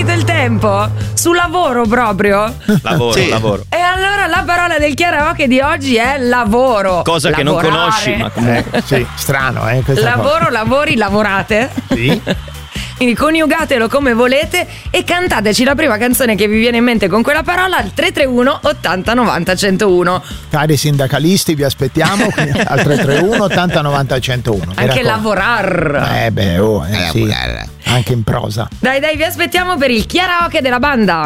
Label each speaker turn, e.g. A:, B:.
A: finito il tempo? Su lavoro proprio?
B: Lavoro,
C: Sì.
B: lavoro.
A: E allora la parola del karaoke di oggi è lavoro.
B: Cosa che non
A: Lavorare.
B: conosci, ma comunque.
D: Sì, strano, questa
A: Lavoro,
D: cosa.
A: lavori, lavorate.
D: Sì.
A: Quindi coniugatelo come volete e cantateci la prima canzone che vi viene in mente con quella parola al 331 80 90 101.
D: Cari sindacalisti, vi aspettiamo qui al 331 80 90 101.
A: Anche lavorar.
D: Sì, anche in prosa.
A: Dai, vi aspettiamo per il karaoke della banda.